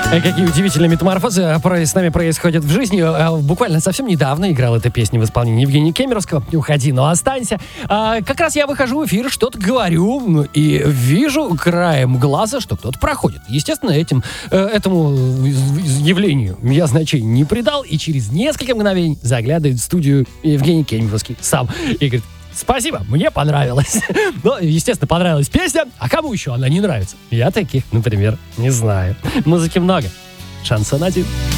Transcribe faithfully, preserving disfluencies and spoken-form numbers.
Какие удивительные метаморфозы с нами происходят в жизни. Буквально совсем недавно играл эта песня в исполнении Евгения Кемеровского. «Не уходи, но останься». Как раз я выхожу в эфир, что-то говорю и вижу краем глаза, что кто-то проходит. Естественно, этим, этому явлению я значения не придал. И через несколько мгновений заглядывает в студию Евгений Кемеровский сам и говорит: спасибо, мне понравилось. Ну, естественно, понравилась песня, а кому еще она не нравится? Я таких, например, не знаю. Музыки много. Шансон один.